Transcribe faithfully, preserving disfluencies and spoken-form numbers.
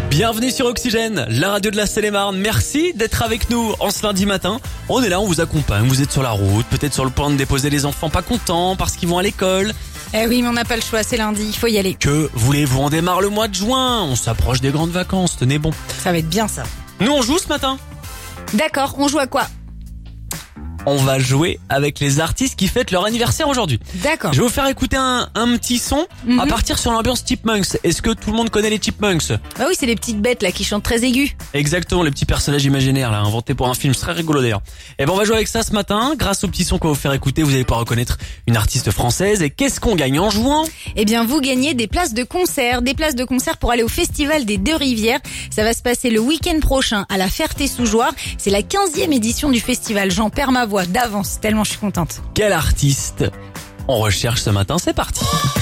Bienvenue sur Oxygène, la radio de la Seine-et-Marne. Merci d'être avec nous en ce lundi matin. On est là, on vous accompagne, vous êtes sur la route, peut-être sur le point de déposer les enfants pas contents parce qu'ils vont à l'école. Eh oui, mais on n'a pas le choix, c'est lundi, il faut y aller. Que voulez-vous, on démarre le mois de juin, on s'approche des grandes vacances, tenez bon. Ça va être bien ça. Nous on joue ce matin. D'accord, on joue à quoi? On va jouer avec les artistes qui fêtent leur anniversaire aujourd'hui. D'accord. Je vais vous faire écouter un, un petit son Mhm. à partir sur l'ambiance Chipmunks. Est-ce que tout le monde connaît les Chipmunks? Bah oui, c'est les petites bêtes là qui chantent très aigus. Exactement, les petits personnages imaginaires là, inventés pour un film, c'est très rigolo d'ailleurs. Et ben on va jouer avec ça ce matin, grâce au petit son qu'on va vous faire écouter, vous allez pouvoir reconnaître une artiste française. Et qu'est-ce qu'on gagne en jouant? Eh bien, vous gagnez des places de concert, des places de concert pour aller au Festival des Deux-Rivières. Ça va se passer le week-end prochain à la Ferté-sous-Jouarre. C'est la quinzième édition du festival. J'en perds ma voix d'avance, tellement je suis contente. Quel artiste on recherche ce matin? C'est parti.